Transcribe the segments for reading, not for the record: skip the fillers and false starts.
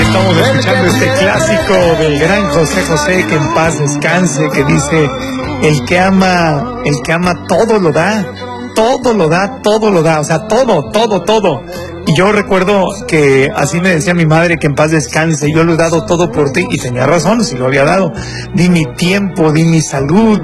Estamos escuchando este clásico del gran José José, que en paz descanse, que dice: el que ama todo lo da, todo lo da, todo lo da, o sea, todo. Y yo recuerdo que así me decía mi madre, que en paz descanse: yo lo he dado todo por ti. Y tenía razón, si lo había dado. Di mi tiempo, di mi salud,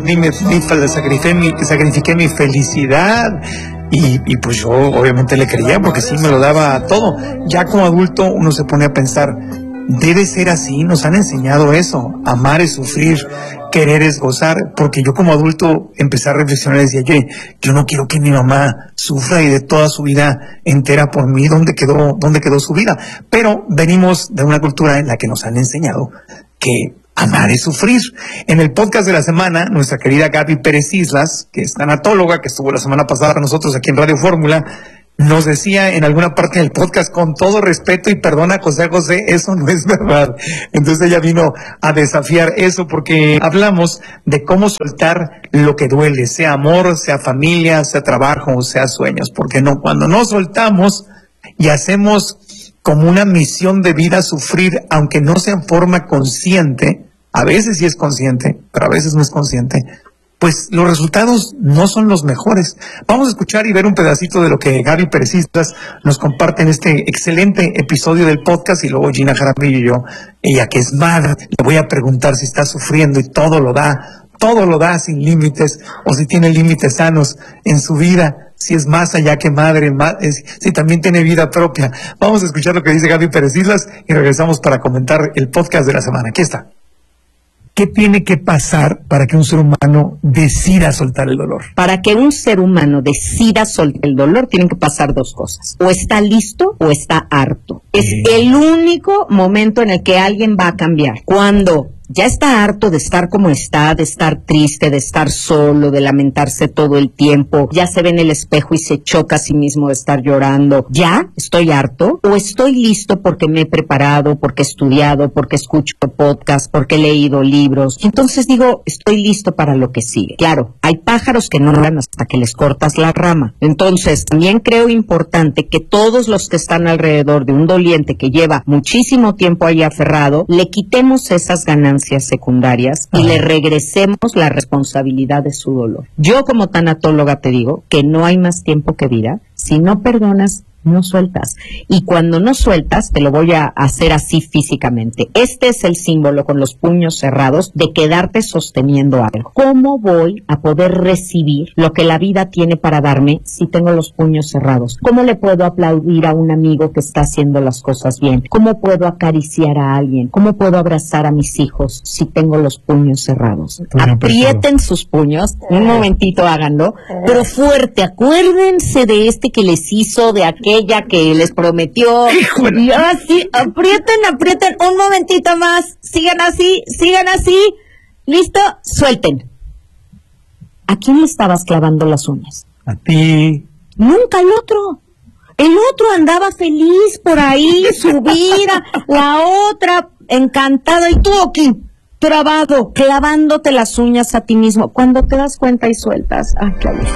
sacrifiqué mi felicidad. Y pues yo obviamente le creía, porque sí me lo daba todo. Ya como adulto uno se pone a pensar, debe ser así, nos han enseñado eso: amar es sufrir, querer es gozar. Porque yo como adulto empecé a reflexionar y decía, yo no quiero que mi mamá sufra y de toda su vida entera por mí. ¿Dónde quedó su vida? Pero venimos de una cultura en la que nos han enseñado que amar es sufrir. En el podcast de la semana, nuestra querida Gaby Pérez Islas, que es tanatóloga, que estuvo la semana pasada con nosotros aquí en Radio Fórmula, nos decía en alguna parte del podcast: con todo respeto y perdona, José José, eso no es verdad. Entonces ella vino a desafiar eso, porque hablamos de cómo soltar lo que duele, sea amor, sea familia, sea trabajo, sea sueños. Porque cuando no soltamos y hacemos como una misión de vida sufrir, aunque no sea en forma consciente, a veces sí es consciente, pero a veces no es consciente, pues los resultados no son los mejores. Vamos a escuchar y ver un pedacito de lo que Gaby Pérez Islas nos comparte en este excelente episodio del podcast, y luego Gina Jaramillo y yo, ella que es madre, le voy a preguntar si está sufriendo y todo lo da sin límites, o si tiene límites sanos en su vida, si es más allá que madre, si también tiene vida propia. Vamos a escuchar lo que dice Gaby Pérez Islas y regresamos para comentar el podcast de la semana. Aquí está. ¿Qué tiene que pasar para que un ser humano decida soltar el dolor? Para que un ser humano decida soltar el dolor, tienen que pasar dos cosas: o está listo o está harto. Es el único momento en el que alguien va a cambiar. Cuando ya está harto de estar como está, de estar triste, de estar solo, de lamentarse todo el tiempo, ya se ve en el espejo y se choca a sí mismo de estar llorando. ¿Ya estoy harto? ¿O estoy listo porque me he preparado, porque he estudiado, porque escucho podcast, porque he leído libros? Y entonces digo, estoy listo para lo que sigue. Claro, hay pájaros que no vuelan hasta que les cortas la rama. Entonces, también creo importante que todos los que están alrededor de un doliente que lleva muchísimo tiempo ahí aferrado, le quitemos esas ganancias secundarias y le regresemos la responsabilidad de su dolor. Yo como tanatóloga te digo que no hay más tiempo que vida. Si no perdonas, no sueltas. Y cuando no sueltas, te lo voy a hacer así físicamente. Este es el símbolo, con los puños cerrados, de quedarte sosteniendo algo. ¿Cómo voy a poder recibir lo que la vida tiene para darme si tengo los puños cerrados? ¿Cómo le puedo aplaudir a un amigo que está haciendo las cosas bien? ¿Cómo puedo acariciar a alguien? ¿Cómo puedo abrazar a mis hijos si tengo los puños cerrados? Aprieten sus puños, un momentito háganlo, pero fuerte. Acuérdense de este que les hizo, de aquella que les prometió. ¡Híjole! Y así, aprieten, un momentito más, sigan así, listo, suelten. ¿A quién le estabas clavando las uñas? A ti. Nunca al otro. El otro andaba feliz por ahí, su vida, la otra encantada, y tú aquí, trabado, clavándote las uñas a ti mismo. Cuando te das cuenta y sueltas, qué gusto.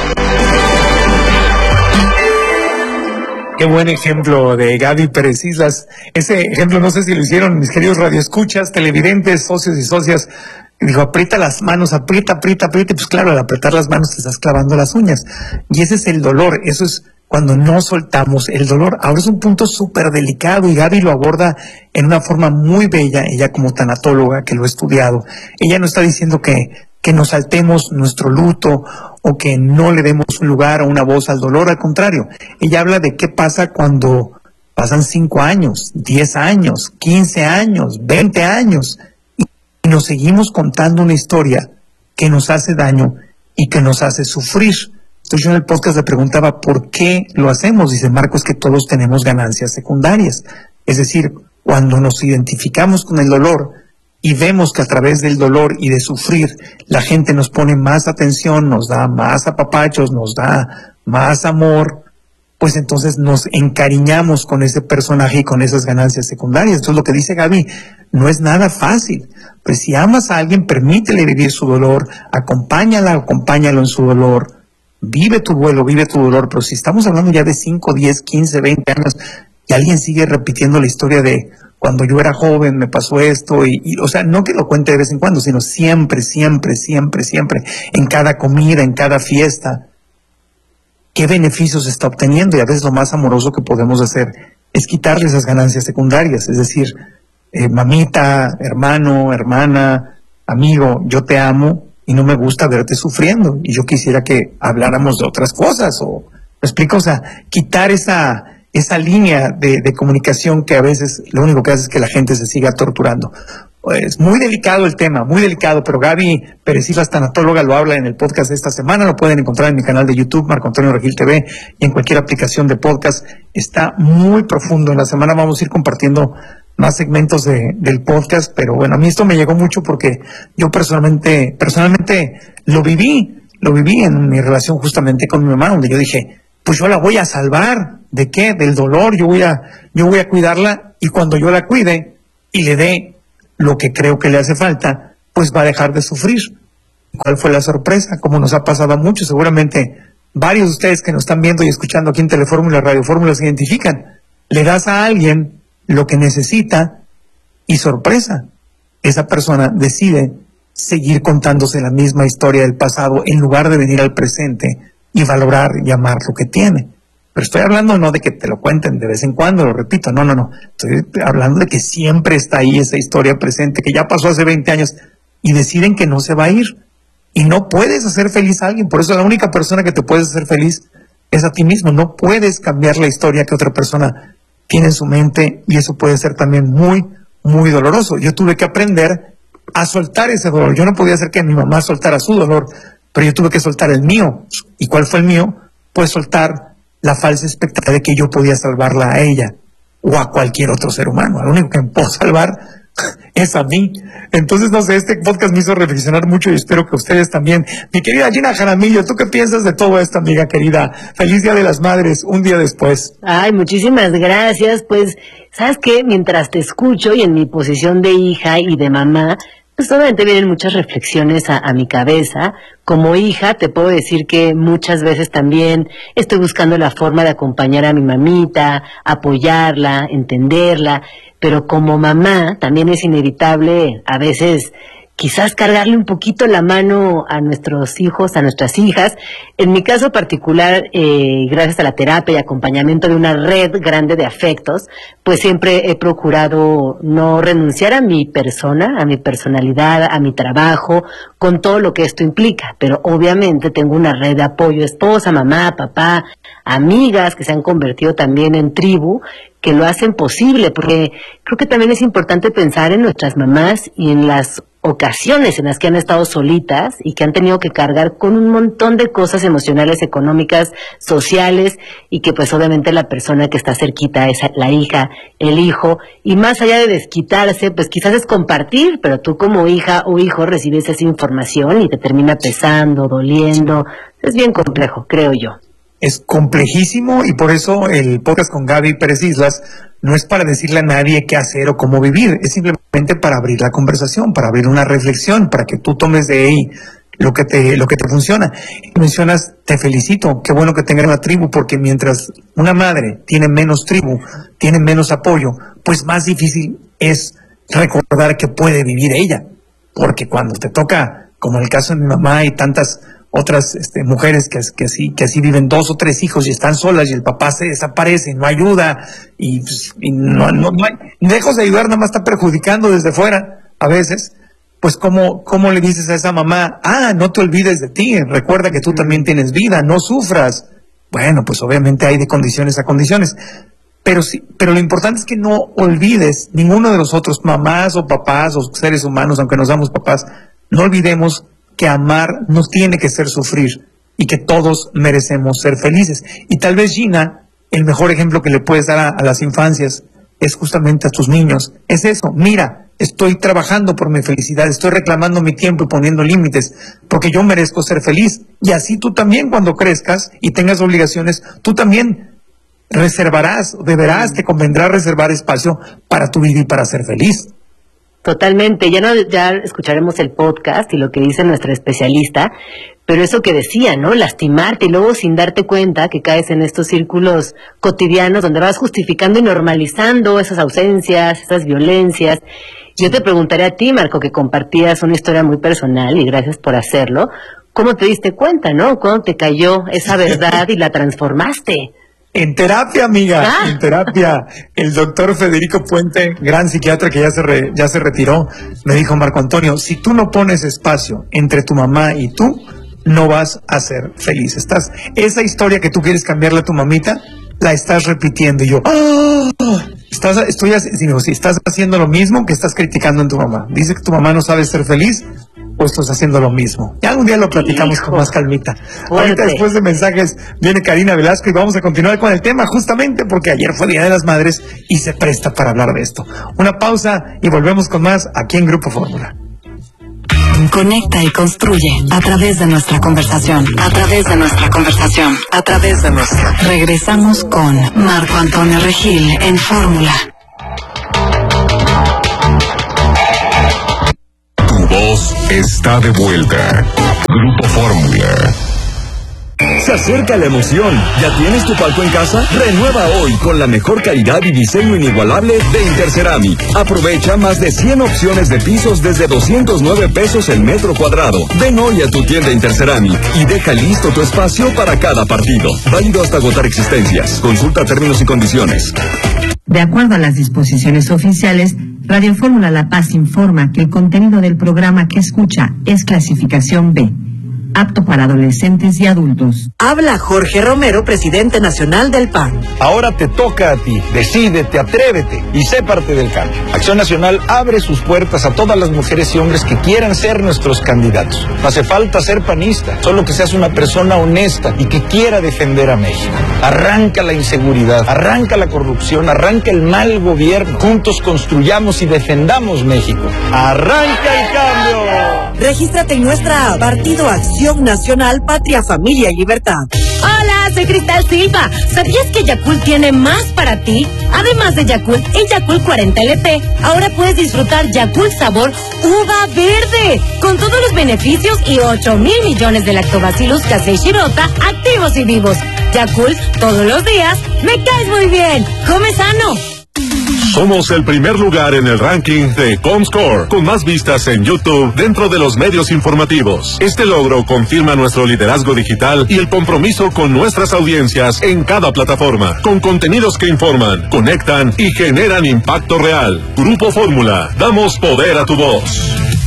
Qué buen ejemplo de Gaby Pérez Islas. Ese ejemplo no sé si lo hicieron mis queridos radioescuchas, televidentes, socios y socias. Dijo, aprieta las manos, aprieta. Y pues claro, al apretar las manos te estás clavando las uñas. Y ese es el dolor, eso es cuando no soltamos el dolor. Ahora es un punto súper delicado y Gaby lo aborda en una forma muy bella, ella como tanatóloga que lo ha estudiado. Ella no está diciendo que nos saltemos nuestro luto o que no le demos un lugar o una voz al dolor. Al contrario, ella habla de qué pasa cuando pasan 5 años, 10 años, 15 años, 20 años y nos seguimos contando una historia que nos hace daño y que nos hace sufrir. Entonces yo en el podcast le preguntaba ¿por qué lo hacemos? Dice Marcos que todos tenemos ganancias secundarias. Es decir, cuando nos identificamos con el dolor y vemos que a través del dolor y de sufrir la gente nos pone más atención, nos da más apapachos, nos da más amor, pues entonces nos encariñamos con ese personaje y con esas ganancias secundarias. Entonces lo que dice Gaby no es nada fácil. Pues si amas a alguien, permítele vivir su dolor, acompáñalo en su dolor, vive tu duelo, vive tu dolor. Pero si estamos hablando ya de 5, 10, 15, 20 años y alguien sigue repitiendo la historia de cuando yo era joven me pasó esto, o sea, no que lo cuente de vez en cuando, sino siempre, siempre, siempre, siempre, en cada comida, en cada fiesta, qué beneficios está obteniendo. Y a veces lo más amoroso que podemos hacer es quitarle esas ganancias secundarias, es decir, mamita, hermano, hermana, amigo, yo te amo y no me gusta verte sufriendo, y yo quisiera que habláramos de otras cosas, ¿me explico? O sea, quitar esa línea de comunicación que a veces lo único que hace es que la gente se siga torturando. Es muy delicado el tema, muy delicado, pero Gaby Pérez Islas, tanatóloga, lo habla en el podcast de esta semana. Lo pueden encontrar en mi canal de YouTube, Marco Antonio Regil TV, y en cualquier aplicación de podcast. Está muy profundo. En la semana vamos a ir compartiendo más segmentos del podcast, pero bueno, a mí esto me llegó mucho porque yo personalmente lo viví en mi relación justamente con mi mamá, donde yo dije, pues yo la voy a salvar. ¿De qué? Del dolor. Yo voy a cuidarla, y cuando yo la cuide y le dé lo que creo que le hace falta, pues va a dejar de sufrir. ¿Cuál fue la sorpresa? Como nos ha pasado a muchos, seguramente varios de ustedes que nos están viendo y escuchando aquí en Telefórmula, Radio Fórmula, se identifican. Le das a alguien lo que necesita y sorpresa, esa persona decide seguir contándose la misma historia del pasado en lugar de venir al presente y valorar y amar lo que tiene. Pero estoy hablando no de que te lo cuenten de vez en cuando, lo repito, no. Estoy hablando de que siempre está ahí esa historia presente, que ya pasó hace 20 años, y deciden que no se va a ir. Y no puedes hacer feliz a alguien. Por eso la única persona que te puedes hacer feliz es a ti mismo. No puedes cambiar la historia que otra persona tiene en su mente, y eso puede ser también muy, muy doloroso. Yo tuve que aprender a soltar ese dolor. Yo no podía hacer que mi mamá soltara su dolor, pero yo tuve que soltar el mío. ¿Y cuál fue el mío? Pues soltar la falsa expectativa de que yo podía salvarla a ella o a cualquier otro ser humano. Lo único que me puedo salvar es a mí. Entonces, no sé, este podcast me hizo reflexionar mucho, y espero que ustedes también. Mi querida Gina Jaramillo, ¿tú qué piensas de todo esto, amiga querida? Feliz Día de las Madres, un día después. Ay, muchísimas gracias. Pues, ¿sabes qué? Mientras te escucho y en mi posición de hija y de mamá, pues obviamente vienen muchas reflexiones a mi cabeza. Como hija te puedo decir que muchas veces también estoy buscando la forma de acompañar a mi mamita, apoyarla, entenderla, pero como mamá también es inevitable a veces quizás cargarle un poquito la mano a nuestros hijos, a nuestras hijas. En mi caso particular, gracias a la terapia y acompañamiento de una red grande de afectos, pues siempre he procurado no renunciar a mi persona, a mi personalidad, a mi trabajo, con todo lo que esto implica. Pero obviamente tengo una red de apoyo, esposa, mamá, papá, amigas que se han convertido también en tribu, que lo hacen posible, porque creo que también es importante pensar en nuestras mamás y en las ocasiones en las que han estado solitas y que han tenido que cargar con un montón de cosas emocionales, económicas, sociales, y que pues obviamente la persona que está cerquita es la hija, el hijo, y más allá de desquitarse, pues quizás es compartir, pero tú como hija o hijo recibes esa información y te termina pesando, doliendo. Es bien complejo, creo yo. Es complejísimo, y por eso el podcast con Gaby Pérez Islas no es para decirle a nadie qué hacer o cómo vivir, es simplemente para abrir la conversación, para abrir una reflexión, para que tú tomes de ahí lo que te funciona. Y mencionas, te felicito, qué bueno que tengas una tribu, porque mientras una madre tiene menos tribu, tiene menos apoyo, pues más difícil es recordar que puede vivir ella, porque cuando te toca, como en el caso de mi mamá y tantas otras mujeres que así viven 2 o 3 hijos y están solas, y el papá se desaparece, no ayuda, y no hay, lejos de ayudar, nada más está perjudicando desde fuera a veces. Pues ¿cómo le dices a esa mamá, no te olvides de ti, recuerda que tú también tienes vida, no sufras? Bueno, pues obviamente hay de condiciones a condiciones, pero lo importante es que no olvides, ninguno de nosotros, mamás o papás o seres humanos, aunque nos damos papás, no olvidemos que amar no tiene que ser sufrir, y que todos merecemos ser felices. Y tal vez, Gina, el mejor ejemplo que le puedes dar a las infancias es justamente a tus niños. Es eso, mira, estoy trabajando por mi felicidad, estoy reclamando mi tiempo y poniendo límites, porque yo merezco ser feliz. Y así tú también, cuando crezcas y tengas obligaciones, tú también te convendrá reservar espacio para tu vida y para ser feliz. Totalmente, ya escucharemos el podcast y lo que dice nuestra especialista, pero eso que decía, ¿no? Lastimarte y luego sin darte cuenta que caes en estos círculos cotidianos donde vas justificando y normalizando esas ausencias, esas violencias. Yo te preguntaría a ti, Marco, que compartías una historia muy personal y gracias por hacerlo. ¿Cómo te diste cuenta, no? ¿Cuándo te cayó esa verdad y la transformaste? En terapia, amiga, en terapia. El doctor Federico Puente, gran psiquiatra que ya se retiró, me dijo: Marco Antonio, si tú no pones espacio entre tu mamá y tú, no vas a ser feliz. Esa historia que tú quieres cambiarle a tu mamita, la estás repitiendo. Y yo, estás haciendo lo mismo que estás criticando en tu mamá. Dice que tu mamá no sabe ser feliz, o estás haciendo lo mismo. Ya algún día lo platicamos con más calmita. Ahorita, después de mensajes, viene Karina Velasco y vamos a continuar con el tema, justamente porque ayer fue el Día de las Madres y se presta para hablar de esto. Una pausa y volvemos con más aquí en Grupo Fórmula. Conecta y construye a través de nuestra conversación. Regresamos con Marco Antonio Regil en Fórmula. Tu voz está de vuelta. Grupo Fórmula. Se acerca la emoción. ¿Ya tienes tu palco en casa? Renueva hoy con la mejor calidad y diseño inigualable de Interceramic. Aprovecha más de 100 opciones de pisos desde 209 pesos el metro cuadrado. Ven hoy a tu tienda Interceramic y deja listo tu espacio para cada partido. Válido hasta agotar existencias. Consulta términos y condiciones. De acuerdo a las disposiciones oficiales, Radio Fórmula La Paz informa que el contenido del programa que escucha es clasificación B, apto para adolescentes y adultos. Habla Jorge Romero, presidente nacional del PAN. Ahora te toca a ti. Decídete, atrévete y sé parte del cambio. Acción Nacional abre sus puertas a todas las mujeres y hombres que quieran ser nuestros candidatos. No hace falta ser panista, solo que seas una persona honesta y que quiera defender a México. Arranca la inseguridad, arranca la corrupción, arranca el mal gobierno. Juntos construyamos y defendamos México. ¡Arranca el cambio! Regístrate en nuestra app, Partido Acción Nacional, Patria, Familia y Libertad. Hola, soy Cristal Silva. ¿Sabías que Yakult tiene más para ti? Además de Yakult y Yakult 40 LP, ahora puedes disfrutar Yakult sabor uva verde, con todos los beneficios y 8,000 millones de lactobacillus casei shirota activos y vivos. Yakult, todos los días, me caes muy bien. Come sano. Somos el primer lugar en el ranking de Comscore, con más vistas en YouTube dentro de los medios informativos. Este logro confirma nuestro liderazgo digital y el compromiso con nuestras audiencias en cada plataforma, con contenidos que informan, conectan y generan impacto real. Grupo Fórmula, damos poder a tu voz.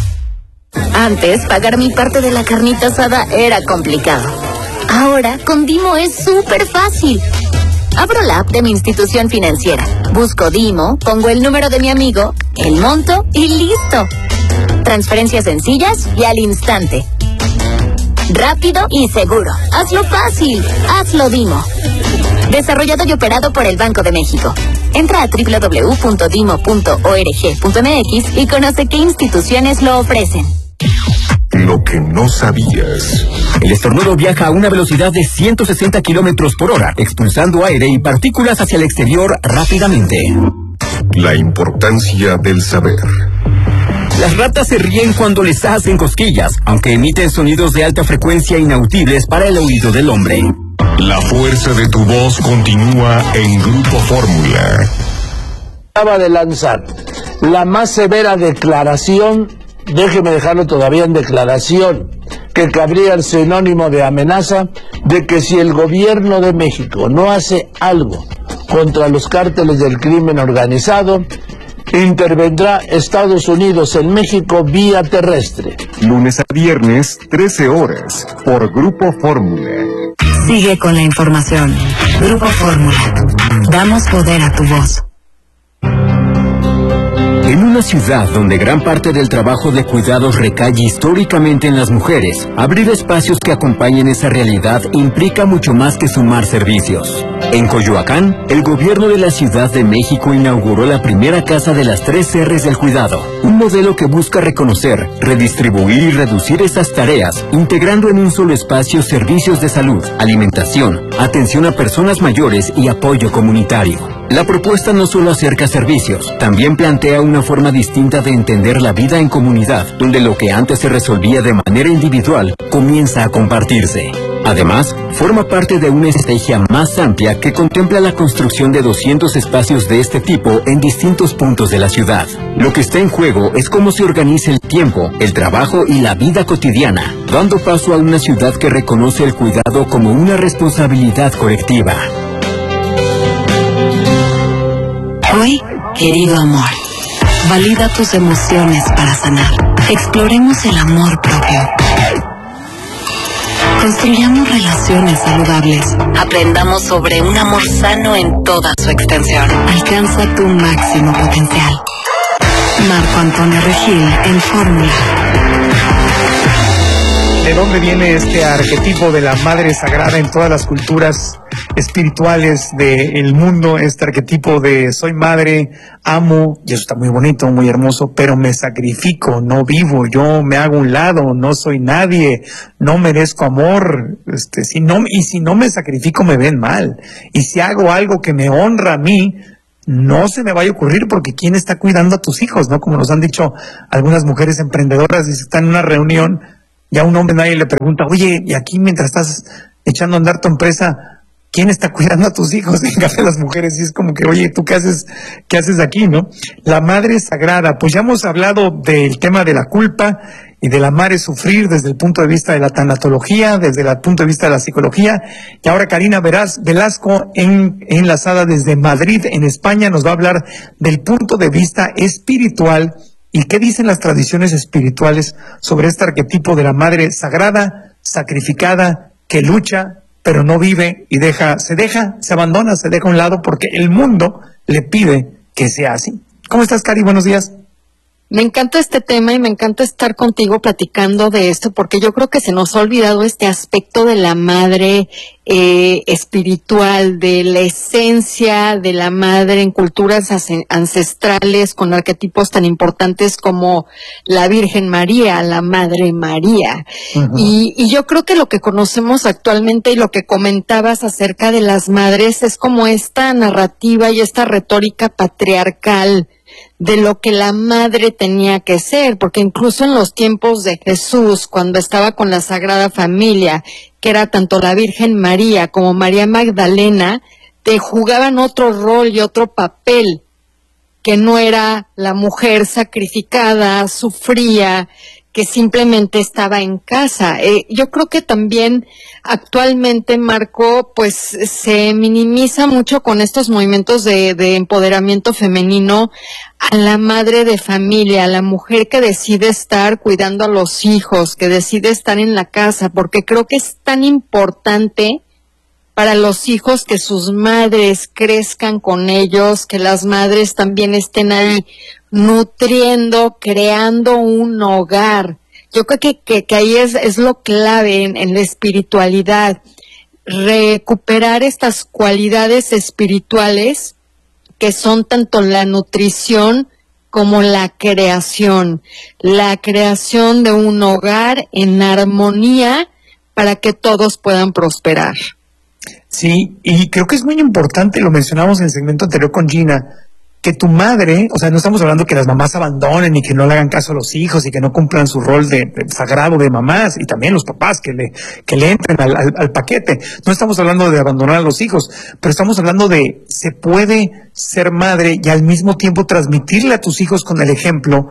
Antes, pagar mi parte de la carnita asada era complicado. Ahora, con Dimo es súper fácil. Abro la app de mi institución financiera, busco Dimo, pongo el número de mi amigo, el monto y listo. Transferencias sencillas y al instante. Rápido y seguro. Hazlo fácil. Hazlo Dimo. Desarrollado y operado por el Banco de México. Entra a www.dimo.org.mx y conoce qué instituciones lo ofrecen. Lo que no sabías. El estornudo viaja a una velocidad de 160 kilómetros por hora, expulsando aire y partículas hacia el exterior rápidamente. La importancia del saber. Las ratas se ríen cuando les hacen cosquillas, aunque emiten sonidos de alta frecuencia inaudibles para el oído del hombre. La fuerza de tu voz continúa en Grupo Fórmula. Acaba de lanzar la más severa declaración, déjeme dejarlo todavía en declaración, que cabría el sinónimo de amenaza, de que si el gobierno de México no hace algo contra los cárteles del crimen organizado, intervendrá Estados Unidos en México vía terrestre. Lunes a viernes, 13 horas, por Grupo Fórmula. Sigue con la información. Grupo Fórmula. Damos poder a tu voz. En una ciudad donde gran parte del trabajo de cuidados recae históricamente en las mujeres, abrir espacios que acompañen esa realidad implica mucho más que sumar servicios. En Coyoacán, el gobierno de la Ciudad de México inauguró la primera casa de las 3 R's del cuidado, un modelo que busca reconocer, redistribuir y reducir esas tareas, integrando en un solo espacio servicios de salud, alimentación, atención a personas mayores y apoyo comunitario. La propuesta no solo acerca servicios, también plantea una forma distinta de entender la vida en comunidad, donde lo que antes se resolvía de manera individual comienza a compartirse. Además, forma parte de una estrategia más amplia que contempla la construcción de 200 espacios de este tipo en distintos puntos de la ciudad. Lo que está en juego es cómo se organiza el tiempo, el trabajo y la vida cotidiana, dando paso a una ciudad que reconoce el cuidado como una responsabilidad colectiva. Hoy, querido amor, valida tus emociones para sanar. Exploremos el amor propio. Construyamos relaciones saludables. Aprendamos sobre un amor sano en toda su extensión. Alcanza tu máximo potencial. Marco Antonio Regil en Fórmula. ¿De dónde viene este arquetipo de la madre sagrada en todas las culturas espirituales del mundo? Este arquetipo de soy madre, amo, y eso está muy bonito, muy hermoso, pero me sacrifico, no vivo, yo me hago un lado, no soy nadie, no merezco amor, si no me sacrifico me ven mal, y si hago algo que me honra a mí, no se me vaya a ocurrir, porque ¿quién está cuidando a tus hijos? ¿No? Como nos han dicho algunas mujeres emprendedoras, y si están en una reunión, ya un hombre nadie le pregunta, oye, y aquí mientras estás echando a andar tu empresa, ¿quién está cuidando a tus hijos? En cambio las mujeres, sí es como que, oye, ¿tú qué haces aquí, no? La madre sagrada, pues ya hemos hablado del tema de la culpa y del amar es sufrir desde el punto de vista de la tanatología, desde el punto de vista de la psicología, y ahora Karina Velasco, enlazada desde Madrid, en España, nos va a hablar del punto de vista espiritual. ¿Y qué dicen las tradiciones espirituales sobre este arquetipo de la madre sagrada, sacrificada, que lucha, pero no vive y se abandona, se deja a un lado porque el mundo le pide que sea así? ¿Cómo estás, Cari? Buenos días. Me encanta este tema y me encanta estar contigo platicando de esto, porque yo creo que se nos ha olvidado este aspecto de la madre espiritual, de la esencia de la madre en culturas ancestrales con arquetipos tan importantes como la Virgen María, la Madre María. Uh-huh. Y yo creo que lo que conocemos actualmente y lo que comentabas acerca de las madres es como esta narrativa y esta retórica patriarcal de lo que la madre tenía que ser, porque incluso en los tiempos de Jesús, cuando estaba con la Sagrada Familia, que era tanto la Virgen María como María Magdalena, te jugaban otro rol y otro papel, que no era la mujer sacrificada, sufría, que simplemente estaba en casa. Yo creo que también actualmente, Marco, pues se minimiza mucho con estos movimientos de empoderamiento femenino a la madre de familia, a la mujer que decide estar cuidando a los hijos, que decide estar en la casa, porque creo que es tan importante para los hijos que sus madres crezcan con ellos, que las madres también estén ahí nutriendo, creando un hogar. Yo creo que ahí es lo clave en la espiritualidad, recuperar estas cualidades espirituales que son tanto la nutrición como la creación de un hogar en armonía para que todos puedan prosperar. Sí, y creo que es muy importante, lo mencionamos en el segmento anterior con Gina, que tu madre, o sea, no estamos hablando que las mamás abandonen y que no le hagan caso a los hijos y que no cumplan su rol de sagrado de mamás, y también los papás que le entren al paquete. No estamos hablando de abandonar a los hijos, pero estamos hablando de se puede ser madre y al mismo tiempo transmitirle a tus hijos con el ejemplo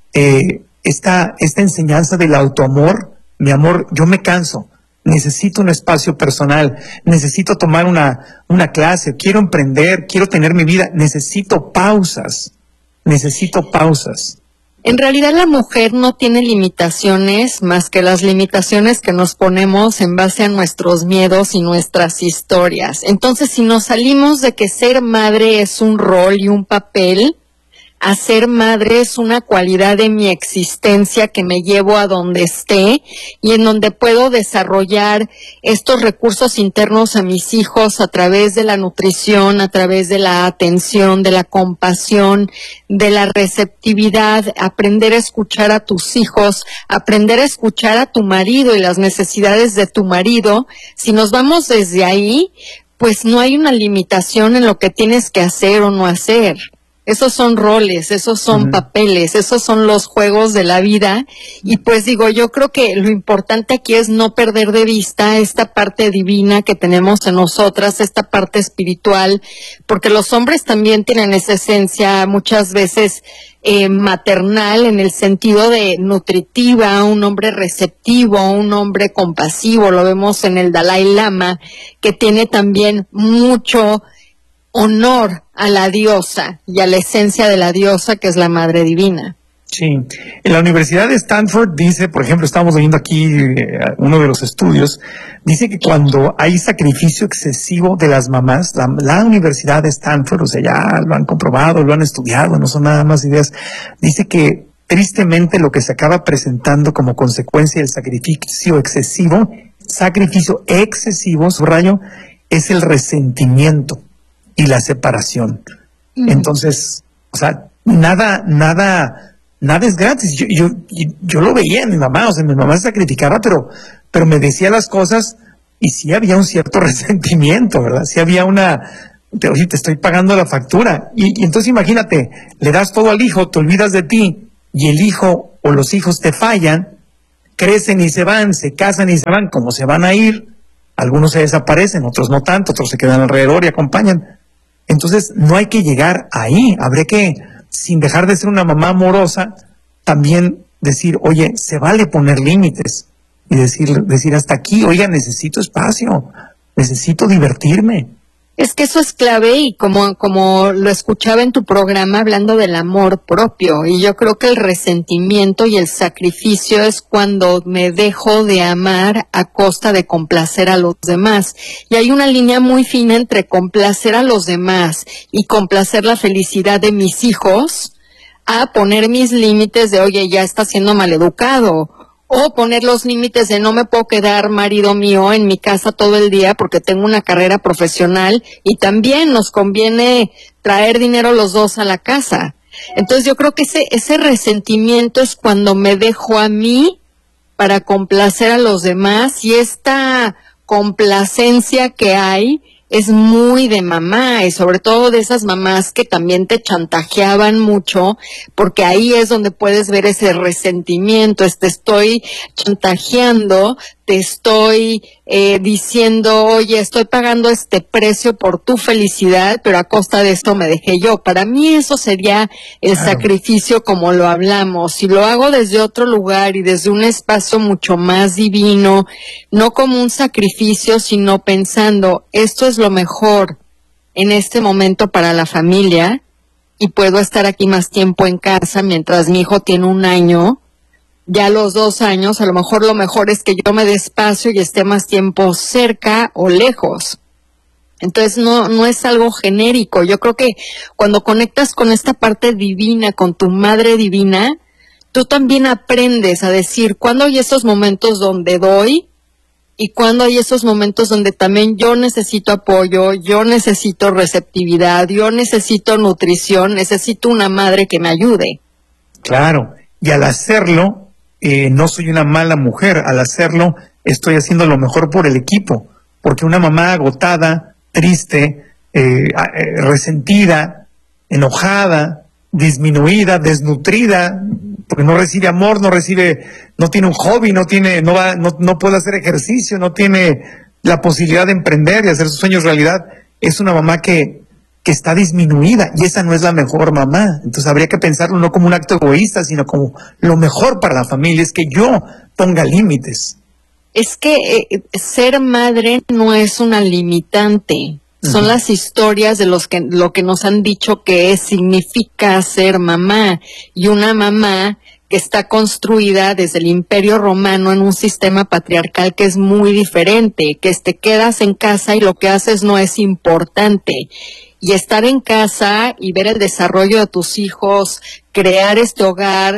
esta enseñanza del autoamor. Mi amor, yo me canso. Necesito un espacio personal, necesito tomar una clase, quiero emprender, quiero tener mi vida, necesito pausas. En realidad la mujer no tiene limitaciones más que las limitaciones que nos ponemos en base a nuestros miedos y nuestras historias. Entonces, si nos salimos de que ser madre es un rol y un papel, a ser madre es una cualidad de mi existencia que me llevo a donde esté y en donde puedo desarrollar estos recursos internos a mis hijos a través de la nutrición, a través de la atención, de la compasión, de la receptividad, aprender a escuchar a tus hijos, aprender a escuchar a tu marido y las necesidades de tu marido. Si nos vamos desde ahí, pues no hay una limitación en lo que tienes que hacer o no hacer. Esos son roles, esos son papeles, esos son los juegos de la vida. Y pues digo, yo creo que lo importante aquí es no perder de vista esta parte divina que tenemos en nosotras, esta parte espiritual, porque los hombres también tienen esa esencia muchas veces maternal, en el sentido de nutritiva, un hombre receptivo, un hombre compasivo. Lo vemos en el Dalai Lama, que tiene también mucho honor a la diosa y a la esencia de la diosa, que es la Madre Divina. Sí, en la Universidad de Stanford dice, por ejemplo, estamos leyendo aquí uno de los estudios, dice que cuando hay sacrificio excesivo de las mamás, la Universidad de Stanford, o sea, ya lo han comprobado, lo han estudiado, no son nada más ideas, dice que tristemente lo que se acaba presentando como consecuencia del sacrificio excesivo, subrayo, es el resentimiento y la separación. Entonces, o sea, nada es gratis. Yo lo veía en mi mamá, o sea, mi mamá se sacrificaba, pero me decía las cosas y sí había un cierto resentimiento, ¿verdad? Sí había oye, te estoy pagando la factura. Y entonces imagínate, le das todo al hijo, te olvidas de ti, y el hijo o los hijos te fallan, crecen y se van, se casan y se van, como se van a ir, algunos se desaparecen, otros no tanto, otros se quedan alrededor y acompañan. Entonces no hay que llegar ahí, habría que, sin dejar de ser una mamá amorosa, también decir, oye, se vale poner límites y decir hasta aquí, oiga, necesito espacio, necesito divertirme. Es que eso es clave, y como lo escuchaba en tu programa hablando del amor propio, y yo creo que el resentimiento y el sacrificio es cuando me dejo de amar a costa de complacer a los demás. Y hay una línea muy fina entre complacer a los demás y complacer la felicidad de mis hijos, a poner mis límites de, oye, ya está siendo maleducado. O poner los límites de no me puedo quedar, marido mío, en mi casa todo el día porque tengo una carrera profesional y también nos conviene traer dinero los dos a la casa. Entonces yo creo que ese resentimiento es cuando me dejo a mí para complacer a los demás, y esta complacencia que hay es muy de mamá, y sobre todo de esas mamás que también te chantajeaban mucho, porque ahí es donde puedes ver ese resentimiento, te estoy chantajeando, te estoy diciendo, oye, estoy pagando este precio por tu felicidad, pero a costa de esto me dejé yo. Para mí eso sería el sacrificio como lo hablamos. Si lo hago desde otro lugar y desde un espacio mucho más divino, no como un sacrificio, sino pensando, esto es lo mejor en este momento para la familia, y puedo estar aquí más tiempo en casa mientras mi hijo tiene 1 año. Ya a los 2 años, a lo mejor es que yo me dé espacio y esté más tiempo cerca o lejos. Entonces no es algo genérico. Yo creo que cuando conectas con esta parte divina, con tu Madre Divina, tú también aprendes a decir cuándo hay esos momentos donde doy y cuándo hay esos momentos donde también yo necesito apoyo, yo necesito receptividad, yo necesito nutrición, necesito una madre que me ayude. Claro, y al hacerlo, no soy una mala mujer. Al hacerlo, estoy haciendo lo mejor por el equipo, porque una mamá agotada, triste, resentida, enojada, disminuida, desnutrida, porque no recibe amor, no tiene un hobby, no puede hacer ejercicio, no tiene la posibilidad de emprender y hacer sus sueños realidad, es una mamá que está disminuida, y esa no es la mejor mamá. Entonces habría que pensarlo no como un acto egoísta, sino como lo mejor para la familia, es que yo ponga límites. Es que ser madre no es una limitante, son las historias de lo que nos han dicho que significa ser mamá, y una mamá que está construida desde el Imperio Romano en un sistema patriarcal que es muy diferente, que te quedas en casa y lo que haces no es importante. Y estar en casa y ver el desarrollo de tus hijos, crear este hogar,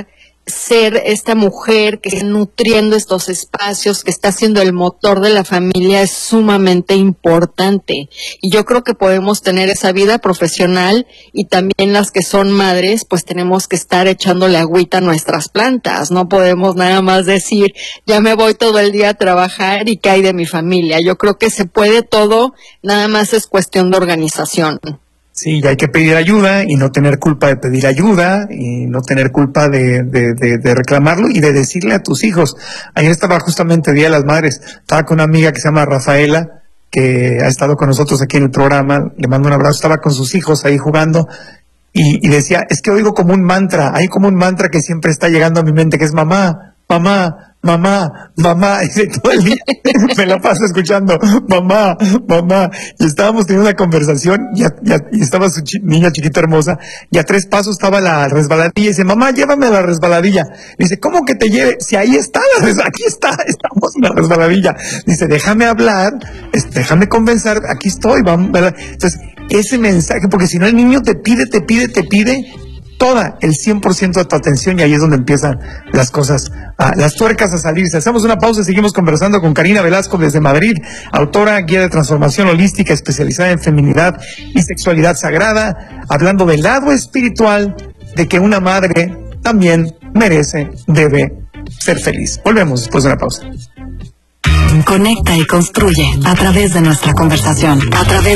ser esta mujer que está nutriendo estos espacios, que está siendo el motor de la familia, es sumamente importante. Y yo creo que podemos tener esa vida profesional, y también las que son madres, pues tenemos que estar echándole agüita a nuestras plantas. No podemos nada más decir, ya me voy todo el día a trabajar y qué hay de mi familia. Yo creo que se puede todo, nada más es cuestión de organización. Sí, y hay que pedir ayuda y no tener culpa de pedir ayuda y no tener culpa de reclamarlo y de decirle a tus hijos. Ayer estaba justamente Día de las Madres, estaba con una amiga que se llama Rafaela, que ha estado con nosotros aquí en el programa, le mando un abrazo, estaba con sus hijos ahí jugando y decía, es que oigo como un mantra, hay como un mantra que siempre está llegando a mi mente, que es mamá, mamá, mamá, mamá, y todo el día me la paso escuchando, mamá, mamá, y estábamos teniendo una conversación, y estaba su niña chiquita hermosa, y a 3 pasos estaba la resbaladilla, y dice, mamá, llévame a la resbaladilla. Dice, ¿cómo que te lleve? Si ahí está aquí estamos en la resbaladilla. Dice, déjame hablar, déjame convencer, aquí estoy, vamos, ¿verdad? Entonces, ese mensaje, porque si no el niño te pide toda el 100% de tu atención, y ahí es donde empiezan las cosas, las tuercas a salirse. Hacemos una pausa y seguimos conversando con Karina Velasco desde Madrid, autora, guía de transformación holística especializada en feminidad y sexualidad sagrada, hablando del lado espiritual de que una madre también merece, debe ser feliz. Volvemos después de una pausa. Conecta y construye a través de nuestra conversación.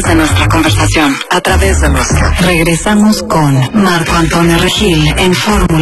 Regresamos con Marco Antonio Regil en Fórmula.